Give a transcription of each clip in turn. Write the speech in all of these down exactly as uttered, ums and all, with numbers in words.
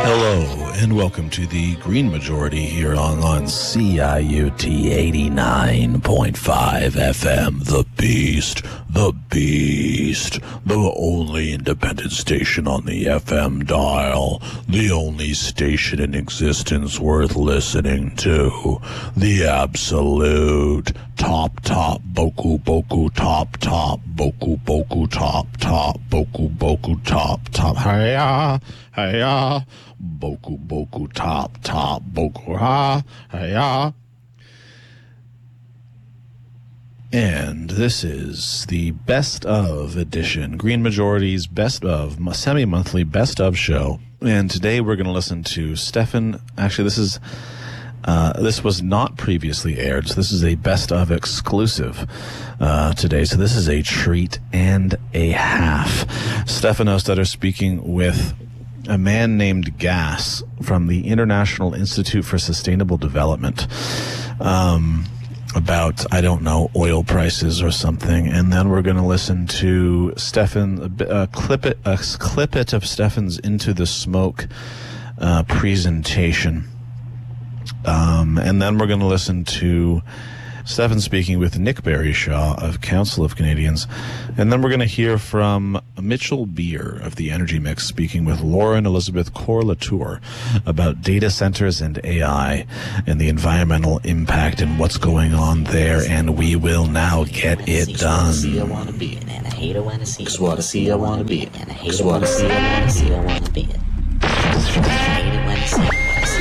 Hello, and welcome to the Green Majority here on, on C I U T eighty-nine point five F M, The Beast, The Beast, the only independent station on the F M dial, the only station in existence worth listening to, the absolute top, top, boku, boku, top, top, boku, boku, top, top, boku, boku, top, top, hiya, hiya, boku, boku, top, top, boku, ha, hiya. And this is the best of edition, Green Majority's best of, semi-monthly best of show. And today we're going to listen to Stefan. Actually, this is uh, this was not previously aired, so this is a best of exclusive uh, today. So this is a treat and a half. Stefan Ostetter speaking with a man named Gas from the International Institute for Sustainable Development. Um... about, I don't know, oil prices or something. And then we're going to listen to Stefan, a clip it, a clip it of Stefan's Into the Smoke uh, presentation. Um, and then we're going to listen to Stefan speaking with Nick Barryshaw of Council of Canadians. And then we're going to hear from Mitchell Beer of the Energy Mix speaking with Lauren Elizabeth Coeur-Latour about data centers and A I and the environmental impact and what's going on there. And we will now get it done. I want to be it, and I hate it when I see it. 'Cause what I see, I want to be it, and I hate it when I see it. I want to see, I want to be it. I hate it when I see it. What I see,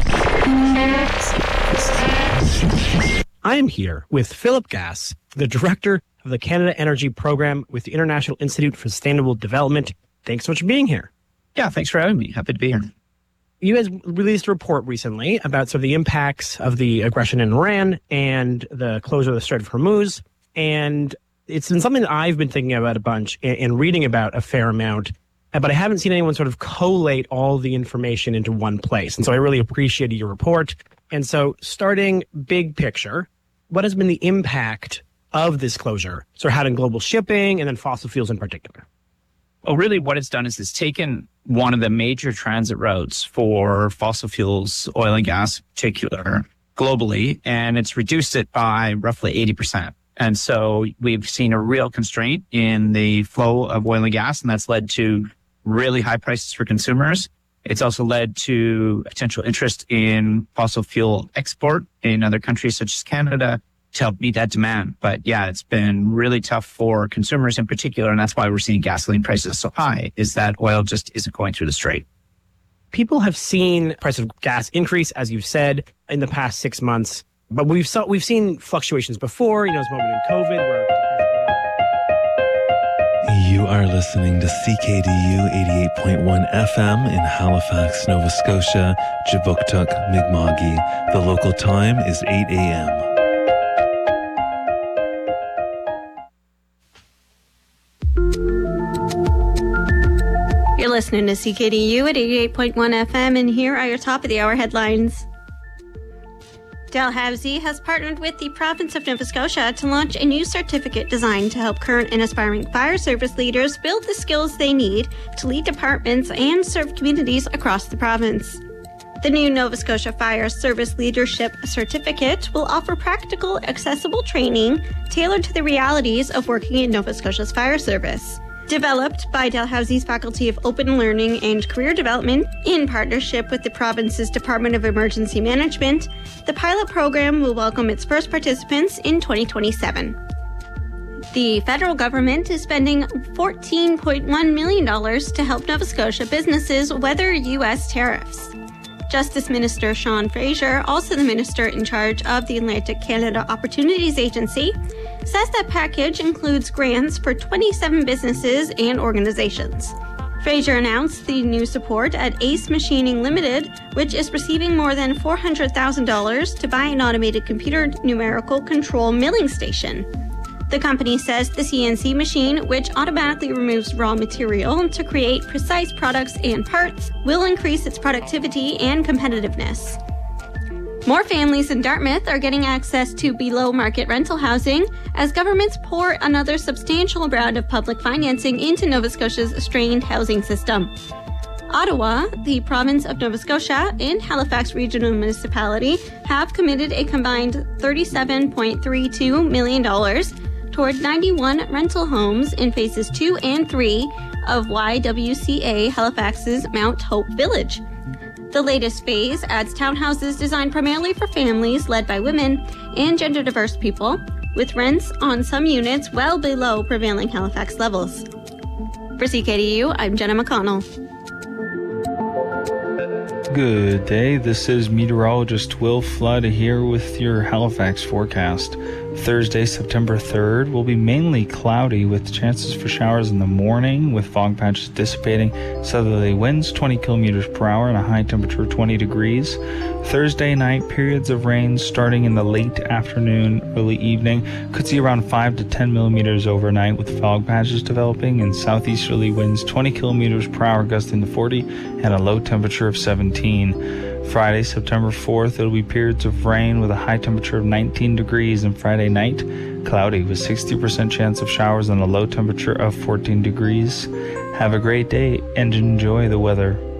I want to be it. I am here with Philip Gas, the director of the Canada Energy Program with the International Institute for Sustainable Development. Thanks so much for being here. Yeah, thanks for having me. Happy to be here. You guys released a report recently about sort of the impacts of the aggression in Iran and the closure of the Strait of Hormuz. And it's been something that I've been thinking about a bunch and, and reading about a fair amount, but I haven't seen anyone sort of collate all the information into one place. And so I really appreciated your report. And so starting big picture, what has been the impact of this closure? So had in global shipping and then fossil fuels in particular? Well, really what it's done is it's taken one of the major transit routes for fossil fuels, oil and gas in particular, globally, and it's reduced it by roughly eighty percent. And so we've seen a real constraint in the flow of oil and gas, and that's led to really high prices for consumers. It's also led to potential interest in fossil fuel export in other countries such as Canada to help meet that demand. But yeah, it's been really tough for consumers in particular, and that's why we're seeing gasoline prices so high, is that oil just isn't going through the strait. People have seen price of gas increase, as you've said, in the past six months. But we've saw, we've seen fluctuations before, you know, this moment in COVID where... You are listening to C K D U eighty-eight point one F M in Halifax, Nova Scotia, Jibuktuk, Mi'kma'ki. The local time is eight a.m. You're listening to C K D U at eighty-eight point one F M, and here are your top of the hour headlines. Dalhousie has partnered with the province of Nova Scotia to launch a new certificate designed to help current and aspiring fire service leaders build the skills they need to lead departments and serve communities across the province. The new Nova Scotia Fire Service Leadership Certificate will offer practical, accessible training tailored to the realities of working in Nova Scotia's fire service. Developed by Dalhousie's Faculty of Open Learning and Career Development in partnership with the province's Department of Emergency Management, the pilot program will welcome its first participants in twenty twenty-seven. The federal government is spending fourteen point one million dollars to help Nova Scotia businesses weather U S tariffs. Justice Minister Sean Fraser, also the minister in charge of the Atlantic Canada Opportunities Agency, says that package includes grants for twenty-seven businesses and organizations. Fraser announced the new support at Ace Machining Limited, which is receiving more than four hundred thousand dollars to buy an automated computer numerical control milling station. The company says the C N C machine, which automatically removes raw material to create precise products and parts, will increase its productivity and competitiveness. More families in Dartmouth are getting access to below-market rental housing as governments pour another substantial round of public financing into Nova Scotia's strained housing system. Ottawa, the province of Nova Scotia, and Halifax Regional Municipality have committed a combined thirty-seven point three two million dollars toward ninety-one rental homes in phases two and three of Y W C A Halifax's Mount Hope Village. The latest phase adds townhouses designed primarily for families led by women and gender-diverse people, with rents on some units well below prevailing Halifax levels. For C K D U, I'm Jenna McConnell. Good day, this is meteorologist Will Flood here with your Halifax forecast. Thursday, September third will be mainly cloudy with chances for showers in the morning with fog patches dissipating. Southerly winds twenty kilometers per hour and a high temperature of twenty degrees. Thursday night, periods of rain starting in the late afternoon, early evening. Could see around five to ten millimeters overnight with fog patches developing and southeasterly winds twenty kilometers per hour gusting to forty and a low temperature of seventeen. Friday, September fourth, it'll be periods of rain with a high temperature of nineteen degrees, and Friday night, cloudy with sixty percent chance of showers and a low temperature of fourteen degrees. Have a great day and enjoy the weather.